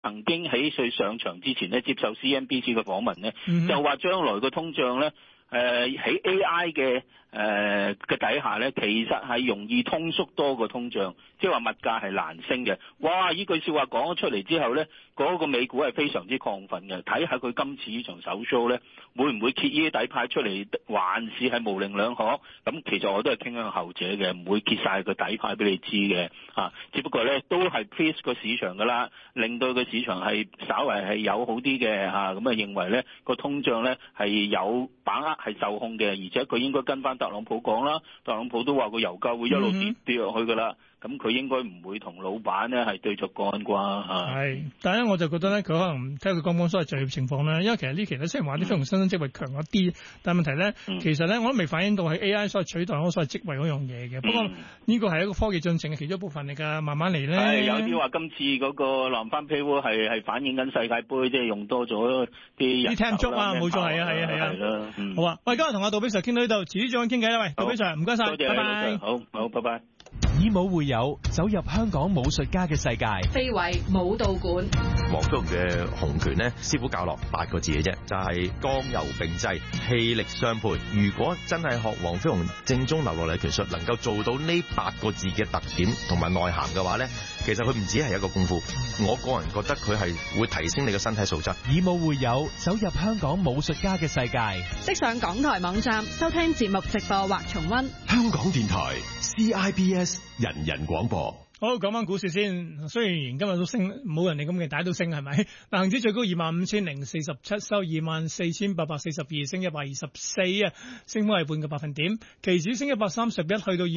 曾經喺佢上場之前咧接受 CNBC 嘅訪問咧，就話將來個通脹咧喺 AI 嘅底下咧，其實係容易通縮多過通脹，即係話物價係難升嘅。哇！呢句説話講咗出嚟之後咧，嗰個美股係非常之亢奮嘅。睇下佢今次呢場首 show 咧，會唔會揭呢啲底牌出嚟，還是係模棱兩可？咁其實我都係傾向後者嘅，唔會揭晒個底牌俾你知嘅嚇。只不過咧都係 please 個市場㗎啦，令到個市場係稍為係友好啲嘅嚇。咁啊認為咧個通脹咧係有把握係受控嘅，而且佢應該跟翻特朗普講啦。特朗普都話個油價會一路跌落去㗎啦。咁佢應該唔會同老闆咧係對着幹啩嚇。係， 但係咧我就覺得咧，佢可能睇佢剛剛所謂就業情況咧，因為其實呢期咧雖然話啲非農新增職位強一啲，但係問題咧，其實咧我都未反映到係 AI 所謂取代我所謂職位嗰樣嘢嘅。不過呢個係一個科技進程嘅其中一部分嚟㗎，慢慢嚟咧。係有啲話今次嗰個南翻 paywall 係反映緊世界盃，即係用多咗啲人聽足啊，冇錯係啊。係啦，好啊，喂，今日同阿杜比 Sir 傾到呢度，遲啲再傾偈啦，喂，杜比 Sir 唔該晒，拜拜。 好，拜拜。 以武會友，走入香港武術家嘅世界。 非遺武道館， 黃飛鴻嘅洪拳呢，師傅教落8個字嘅啫，就係剛柔並濟，氣力相配。如果真係學黃飛鴻正宗流落嚟嘅拳術，能夠做到呢8個字嘅特點同埋內涵嘅話呢，其實佢唔止係一個功夫。我個人覺得佢係會提升你嘅身體素質。 以武會友，走入香港武術家嘅世界。 即上港台網站收聽節目直播或重溫。 香港電台 CIBS 人人廣播。 好，講翻股市先。雖然今日都升，冇人哋咁嘅，大家都升係咪？但恒指最高25,047，收24,842，升124啊，升幅係半個百分點。期指升131，去到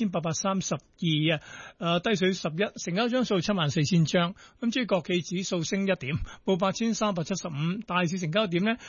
24,832啊，低水11，成交張數74,000張。咁至於國企指數升1點，報8,375。大市成交點呢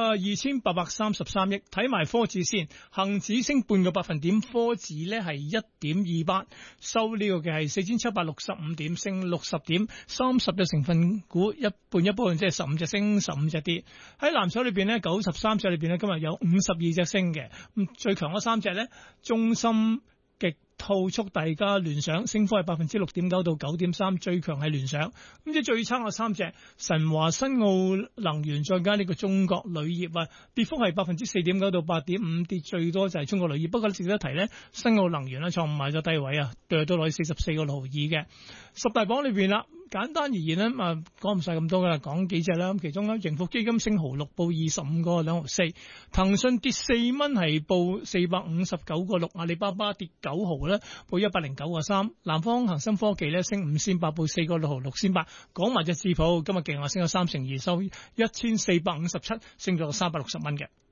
，2,833億。睇埋科指先，恒指升半個百分點，科指呢係1.28，收呢個嘅係4,765點，升60點，30隻成分股一半一半，即係15隻升15隻跌。喺藍籌裏邊呢，93隻裏邊呢，今日有52隻升嘅。咁最強嗰3隻呢，中芯、極兔、速遞加聯想，升幅係6.9%到9.3%，最強係聯想。咁即係最差嗰3隻，神華、新奧能源再加呢個中國鋁業啊，跌幅係4.9%到8.5%，跌最多就係中國鋁業。不過值得一提呢，新奧能源咧創埋咗低位啊，跌到落去44.62嘅。十大榜裏邊啦。簡單而言咧，講唔晒咁多噶啦，講幾隻啦。咁其中咧，盈富基金升6毫，報25.2毫4；騰訊跌4蚊，係報459.6；阿里巴巴跌9毫咧，報109.3；南方恒生科技咧升5仙8，報4.6毫6仙8。講埋隻智譜，今日勁啊，升咗32%，收1457，升咗360蚊嘅。